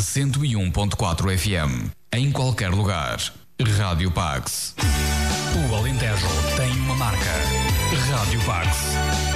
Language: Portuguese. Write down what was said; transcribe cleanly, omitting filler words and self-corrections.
101.4 FM. Em qualquer lugar. Rádio Pax. O Alentejo tem uma marca. Rádio Pax.